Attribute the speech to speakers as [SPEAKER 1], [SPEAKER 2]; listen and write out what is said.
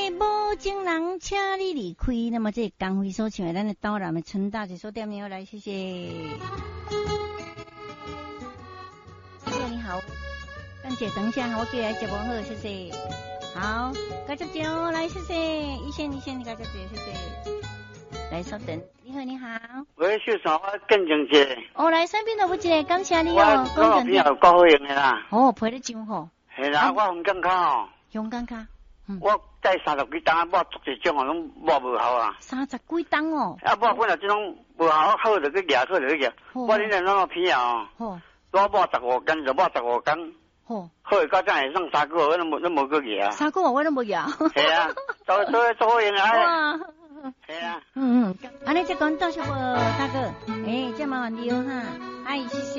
[SPEAKER 1] 无情人，请你离开。那么这江辉所唱的，咱的岛南的陈大姐所点名来，谢谢。你好，等姐等一下，我给来接播好，谢谢。好，感谢姐来，谢谢。一线，你感谢姐，谢谢。来稍等，你好。
[SPEAKER 2] 喂，秀山，我见证者。
[SPEAKER 1] 哦，来身边都不一个，感谢你哦。
[SPEAKER 2] 我老朋友高好用的啦。
[SPEAKER 1] 哦，陪你真好。
[SPEAKER 2] 系啦，我香港卡哦。
[SPEAKER 1] 香港卡。
[SPEAKER 2] 我带30几档，我做一种哦，拢摸无效啊。
[SPEAKER 1] 30几档哦。
[SPEAKER 2] 啊，我本来这种无效，好就去抓，好就去抓。我恁两种片啊哦。我摸15根，就摸15根。好，到这会上3个月，我都无去抓啊。
[SPEAKER 1] 3个月我都无抓。
[SPEAKER 2] 系啊，做好用啊。
[SPEAKER 1] 哇。
[SPEAKER 2] 系啊。
[SPEAKER 1] 安尼这讲到什么大哥？这麻烦你哦哈，谢谢。